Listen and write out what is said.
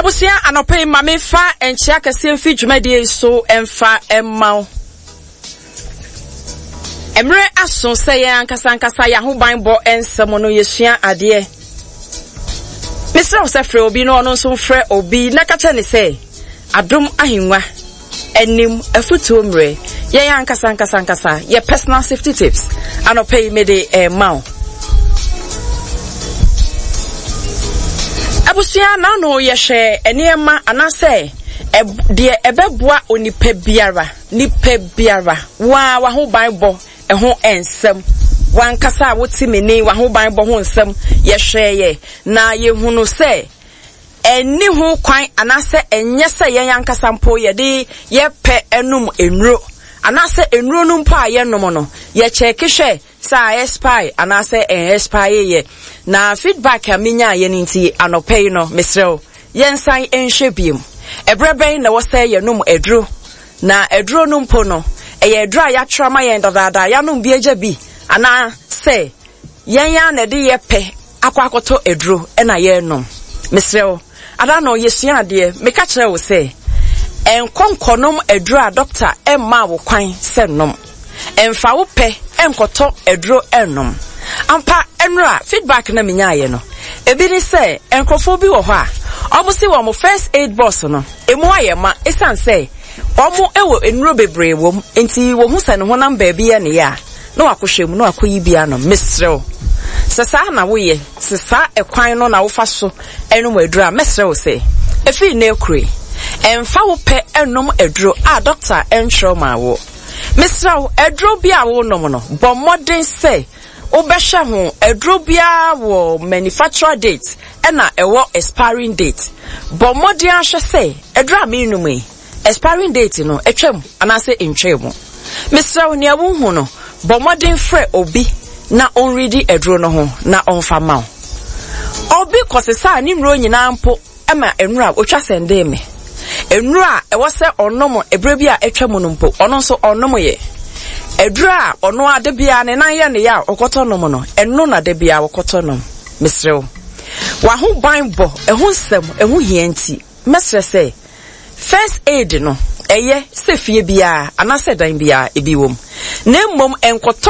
Ebusia anope mame fa enchia kese fi dwumade so emfa emmao. Emre aso sey ankasa ya ho banbo ensem no yesua ade. Mr. Osefre obi no ono so frɛ obi na ka che ne sey adom ahinwa enim afutu mre ye ankasa ye personal safety tips anope me de mao. Abusia na no ye hwe enema anase de ebeboa onipa biara wa ho banbo ho ensem wan kasa woti meni wa ho banbo ho ensem ye hwe ye na ye hunu se eni ho kwan anase enye se ye yankasa mpo ye de ye pe enum enro anase enro no mpo aye nom no ye check hwe sa spy anase spy ye na feedback aminya ye nti anope no mesrew yensan enhwe biem ebreben na wo say ye nom edro na edro no mpo no eye edro ya trama ye ndodada ya nom bi agya bi ana say yenya na de ye pe akwakoto edro na ye nom mesrew ada no yesua ade meka kire wo say enkonkonom edro a doctor emma wo kwan se nom emfa wo pe enkoto edro enom ampa enra feedback na menya ye no ebi ni say enkrofo bi wo ho a obusi wo mo first aid boss no emu ayema esan say omo ewo enro bebre wom enti wo hu se ne honam ba bi ye ne ya na wakohwem na wakoyi bia no mesrew sesa na wo ye sesa ekwan no na wo fa so enum edura mesrew say efi na ekure emfa wo pe enum eduro a doctor enhro ma wo mesrew eduro bia wo nom no bo modern say obehwe ho eduro bia wo manufacturer date na ewo expiring date bo modern ahwe say eduro aminum e expiring date no etwam anase entwem mesrew ne awu hu no bo modern frɛ obi na on ready eduro no ho na on fa ma obi kosesa ni mro nyina mpo ema enura otwa sende me enura ewo se onom ebre bi a etwam no mpo ono so onom ye edura ono ade bia ne nan ye ne ya okoto nom no eno na de bia okoto nom mesrew wa ho banbo ehun sem ehun hianti mesre se first aid no eye se fie bia anase dan bia ebi wom na mmom enkoto